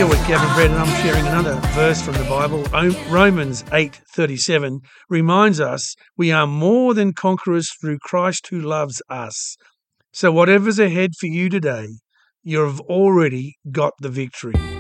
You're with Gavin Brett, and I'm sharing another verse from the Bible. Romans 8:37 reminds us we are more than conquerors through Christ who loves us. So whatever's ahead for you today, you've already got the victory.